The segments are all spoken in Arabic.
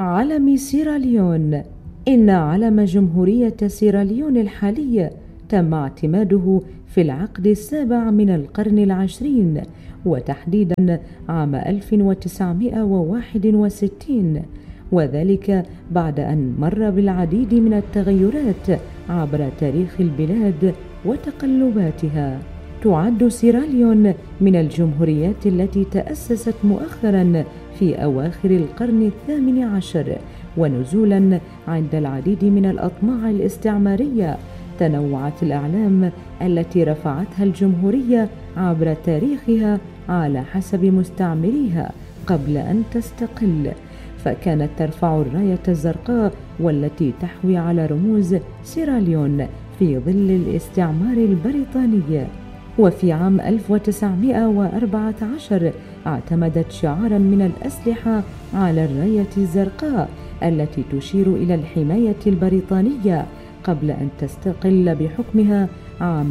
علم سيراليون. إن علم جمهورية سيراليون الحالي تم اعتماده في العقد السابع من القرن العشرين، وتحديدا عام 1961، وذلك بعد أن مر بالعديد من التغيرات عبر تاريخ البلاد وتقلباتها. تعد سيراليون من الجمهوريات التي تأسست مؤخرا في أواخر القرن ال18، ونزولا عند العديد من الأطماع الاستعمارية. تنوعت الأعلام التي رفعتها الجمهورية عبر تاريخها على حسب مستعمريها قبل أن تستقل، فكانت ترفع الراية الزرقاء والتي تحوي على رموز سيراليون في ظل الاستعمار البريطاني. وفي عام 1914 اعتمدت شعارا من الأسلحة على الراية الزرقاء التي تشير إلى الحماية البريطانية قبل أن تستقل بحكمها عام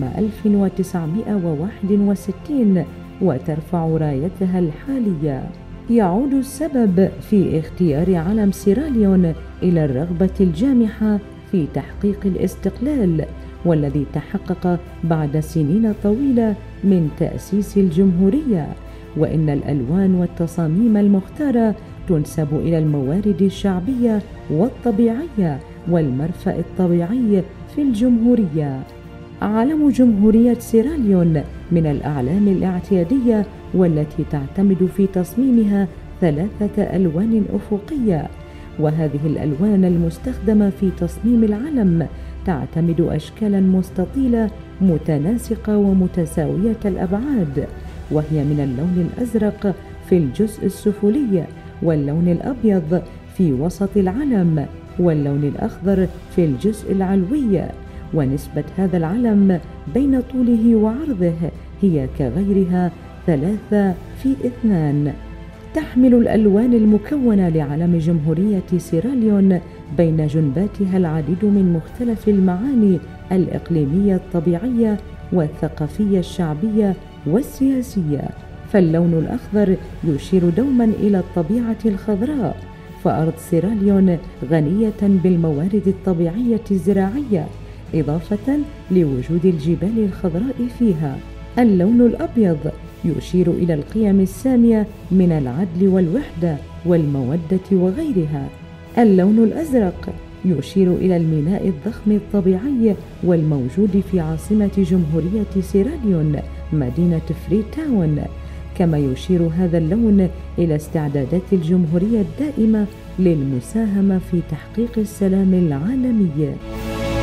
1961 وترفع رايتها الحالية. يعود السبب في اختيار علم سيراليون إلى الرغبة الجامحة في تحقيق الاستقلال، والذي تحقق بعد سنين طويلة من تأسيس الجمهورية. وإن الألوان والتصاميم المختارة تنسب إلى الموارد الشعبية والطبيعية والمرفأ الطبيعي في الجمهورية. علم جمهورية سيراليون من الأعلام الاعتيادية، والتي تعتمد في تصميمها 3 ألوان أفقية، وهذه الألوان المستخدمة في تصميم العلم تعتمد أشكالا مستطيلة متناسقة ومتساوية الأبعاد، وهي من اللون الأزرق في الجزء السفلي، واللون الأبيض في وسط العلم، واللون الأخضر في الجزء العلوي. ونسبة هذا العلم بين طوله وعرضه هي كغيرها 3:2. تحمل الألوان المكونة لعلم جمهورية سيراليون بين جنباتها العديد من مختلف المعاني الإقليمية الطبيعية والثقافية الشعبية والسياسية. فاللون الأخضر يشير دوما إلى الطبيعة الخضراء، فأرض سيراليون غنية بالموارد الطبيعية الزراعية، إضافة لوجود الجبال الخضراء فيها. اللون الأبيض يشير إلى القيم السامية من العدل والوحدة والمودة وغيرها. اللون الأزرق يشير إلى الميناء الضخم الطبيعي والموجود في عاصمة جمهورية سيراليون مدينة فريتاون. كما يشير هذا اللون إلى استعدادات الجمهورية الدائمة للمساهمة في تحقيق السلام العالمي.